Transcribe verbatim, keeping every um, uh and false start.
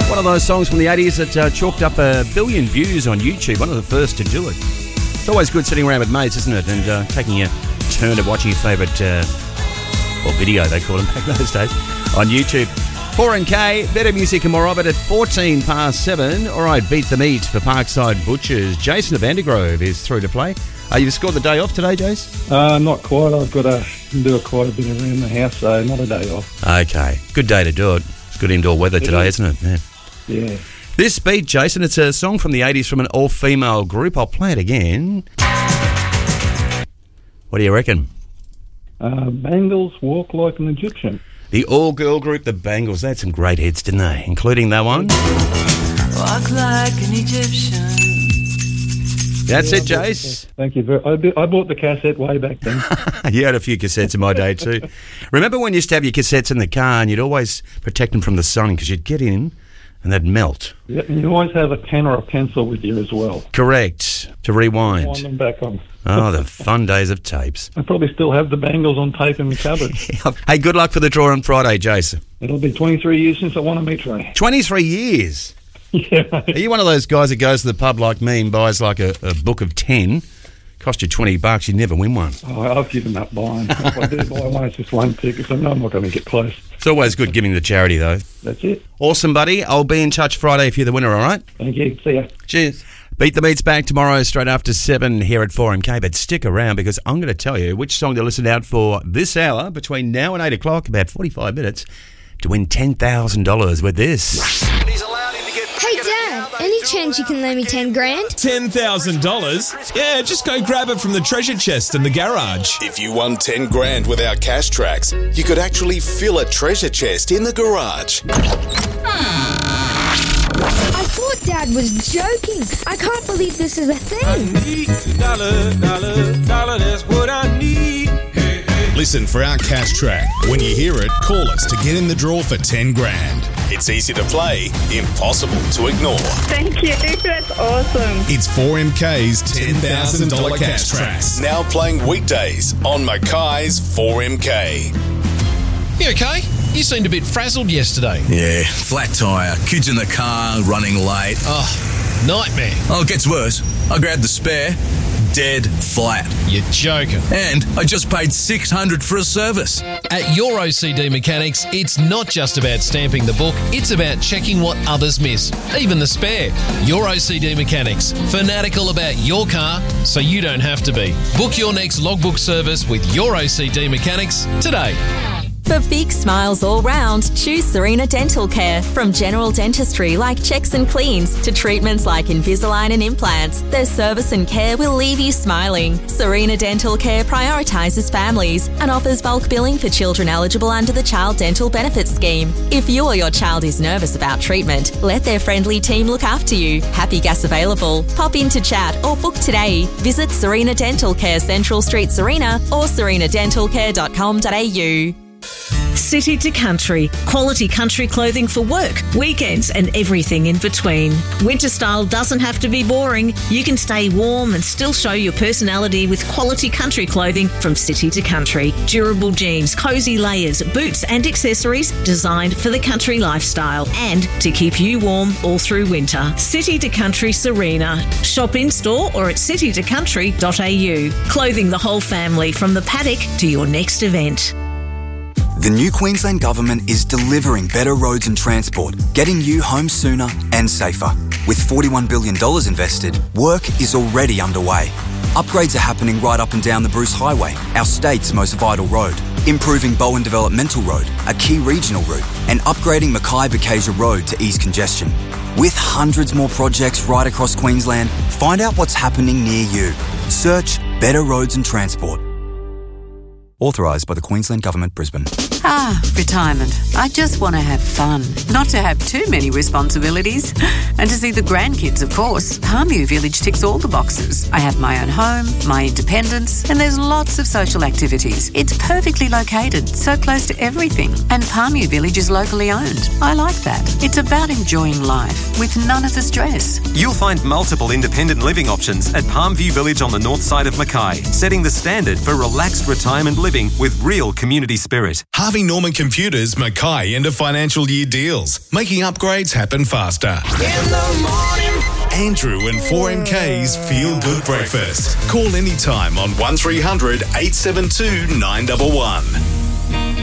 One of those songs from the eighties that uh, chalked up a billion views on YouTube. One of the first to do it. It's always good sitting around with mates, isn't it? And uh, taking a turn at watching your favourite, uh, or video they call them back those days, on YouTube. four M K, better music and more of it at fourteen past seven. All right, Beat the Meat for Parkside Butchers. Jason of Vandergrove is through to play. Uh, you've scored the day off today, Jace? Uh, not quite. I've got to do a quite a bit around the house, so not a day off. Okay, good day to do it. It's good indoor weather it today, is. isn't it? Yeah. Yeah. This beat, Jason, it's a song from the eighties from an all-female group. I'll play it again. What do you reckon? Uh, Bangles, Walk Like an Egyptian. The all-girl group, the Bangles. They had some great hits, didn't they? Including that one. Walk like an Egyptian. That's yeah, it, Jace. Thank you very I, be, I bought the cassette way back then. You had a few cassettes in my day too. Remember when you used to have your cassettes in the car and you'd always protect them from the sun because you'd get in and they'd melt? Yeah, and you always have a pen or a pencil with you as well. Correct. To rewind. Wind them back on. Oh, the fun days of tapes. I probably still have the Bangles on tape in the cupboard. Hey, good luck for the draw on Friday, Jason. It'll be twenty-three years since I won a Mitre. twenty-three years? Yeah. Are you one of those guys that goes to the pub like me and buys like a, a book of ten? Cost you twenty bucks, you never win one. Oh, I've given up buying. If I do buy one, it's just one ticket, so I know I'm not going to get close. It's always good giving the charity, though. That's it. Awesome, buddy. I'll be in touch Friday if you're the winner, all right? Thank you. See ya. Cheers. Beat the Meat's back tomorrow straight after seven here at four M K, but stick around because I'm going to tell you which song to listen out for this hour between now and eight o'clock, about forty-five minutes, to win ten thousand dollars with this. Hey Dad, any chance you can lend me ten grand? ten thousand dollars? Yeah, just go grab it from the treasure chest in the garage. If you won ten grand with our cash tracks, you could actually fill a treasure chest in the garage. I thought Dad was joking. I can't believe this is a thing. I need a dollar, dollar, dollar, that's what I need. Hey, hey. Listen for our cash track. When you hear it, call us to get in the draw for ten grand. It's easy to play, impossible to ignore. Thank you. That's awesome. It's four M K's ten thousand dollars cash tracks. Now playing weekdays on Mackay's four M K. You okay? You seemed a bit frazzled yesterday. Yeah, flat tyre, kids in the car, running late. Oh, nightmare. Oh, it gets worse. I grabbed the spare, dead flat. You're joking. And I just paid six hundred dollars for a service. At Your O C D Mechanics, it's not just about stamping the book, it's about checking what others miss, even the spare. Your O C D Mechanics, fanatical about your car so you don't have to be. Book your next logbook service with Your O C D Mechanics today. For big smiles all round, choose Serena Dental Care. From general dentistry like checks and cleans to treatments like Invisalign and implants, their service and care will leave you smiling. Serena Dental Care prioritises families and offers bulk billing for children eligible under the Child Dental Benefits Scheme. If you or your child is nervous about treatment, let their friendly team look after you. Happy gas available. Pop in to chat or book today. Visit Serena Dental Care, Central Street, Serena, or serena dental care dot com dot a u. City to Country. Quality country clothing for work, weekends and everything in between. Winter style doesn't have to be boring. You can stay warm and still show your personality with quality country clothing from City to Country. Durable jeans, cosy layers, boots and accessories designed for the country lifestyle and to keep you warm all through winter. City to Country Serena. Shop in store or at city to country dot a u. Clothing the whole family from the paddock to your next event. The new Queensland Government is delivering better roads and transport, getting you home sooner and safer. With forty-one billion dollars invested, work is already underway. Upgrades are happening right up and down the Bruce Highway, our state's most vital road. Improving Bowen Developmental Road, a key regional route, and upgrading Mackay-Bacasia Road to ease congestion. With hundreds more projects right across Queensland, find out what's happening near you. Search Better Roads and Transport. Authorised by the Queensland Government, Brisbane. Ah, retirement. I just want to have fun. Not to have too many responsibilities. And to see the grandkids, of course. Palmview Village ticks all the boxes. I have my own home, my independence, and there's lots of social activities. It's perfectly located, so close to everything. And Palmview Village is locally owned. I like that. It's about enjoying life with none of the stress. You'll find multiple independent living options at Palmview Village on the north side of Mackay, setting the standard for relaxed retirement living with real community spirit. Harvey Norman Computers, Mackay into financial year deals, making upgrades happen faster. In the morning. Andrew and four M K's Feel Good Breakfast. Call anytime on one three hundred eight seven two nine one one.